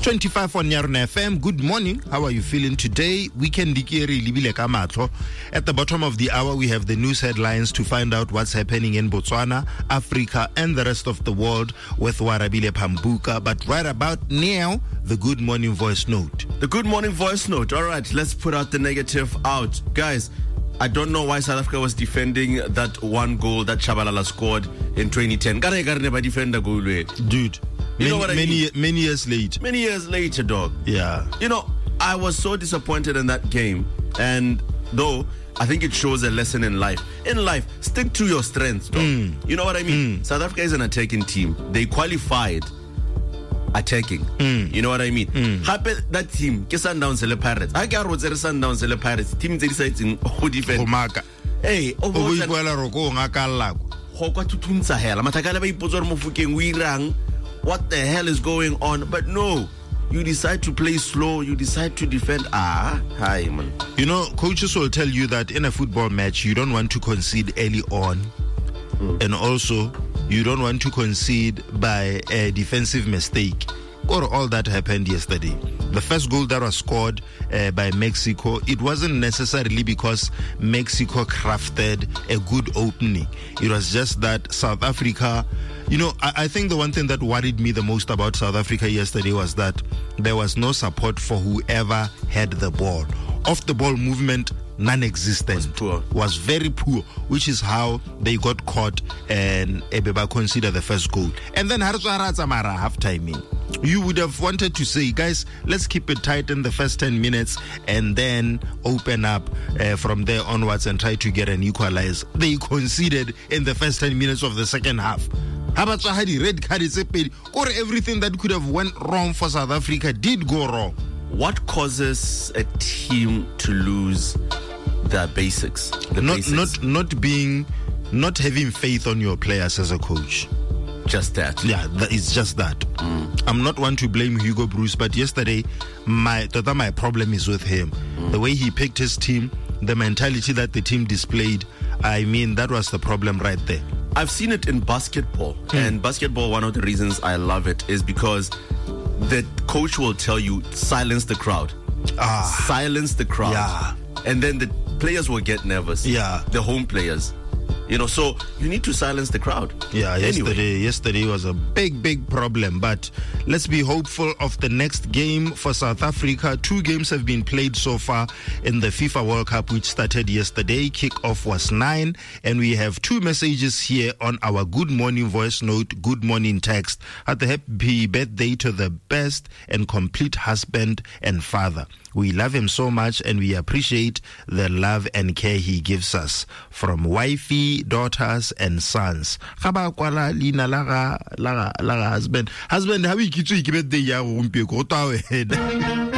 6:25 on Nyaruna FM. Good morning. How are you feeling today? Weekend dikeri libile ka matlo. At the bottom of the hour, we have the news headlines to find out what's happening in Botswana, Africa, and the rest of the world with Warabile Pambuka. But right about now, the good morning voice note. The good morning voice note. All right, let's put out the negative out. Guys, I don't know why South Africa was defending that one goal that Shabalala scored in 2010. Dude, you know what I mean? Many years later. Many years later, dog. Yeah. You know, I was so disappointed in that game. And though, I think it shows a lesson in life. In life, stick to your strengths, dog. You know what I mean? South Africa is an attacking team. They qualified attacking. You know what I mean? Happy that team, ke Sundowns le Pirates. I got rots Sundowns le Pirates. Team they decide in who defend. Hey, what the hell is going on? But no, you decide to play slow, you decide to defend. Hi, man. You know, coaches will tell you that in a football match, you don't want to concede early on. And also, you don't want to concede by a defensive mistake. Or all that happened yesterday. The first goal that was scored by Mexico, it wasn't necessarily because Mexico crafted a good opening. It was just that South Africa, you know, I think the one thing that worried me the most about South Africa yesterday was that there was no support for whoever had the ball. Off the ball movement, non-existent, was very poor, which is how they got caught and Ebeba considered the first goal. And then half-timing. You would have wanted to say, guys, let's keep it tight in the first 10 minutes and then open up from there onwards and try to get an equalizer. They conceded in the first 10 minutes of the second half. Red card, or everything that could have went wrong for South Africa did go wrong. What causes a team to lose their basics? Not having faith on your players as a coach. Just that. Yeah, it's just that. I'm not one to blame Hugo Bruce, but yesterday my problem is with him. The way he picked his team, the mentality that the team displayed, I mean, that was the problem right there. I've seen it in basketball. And basketball, one of the reasons I love it is because the coach will tell you, silence the crowd. Silence the crowd. Yeah. And then the players will get nervous. Yeah. The home players. You know, so you need to silence the crowd. Yeah, yesterday was a big problem. But let's be hopeful of the next game for South Africa. 2 games have been played so far in the FIFA World Cup, which started yesterday. Kickoff was 9. And we have 2 messages here on our good morning voice note, good morning text. At the happy birthday to the best and complete husband and father. We love him so much and we appreciate the love and care he gives us. From wifey, daughters and sons. Husband, how we get to birthday?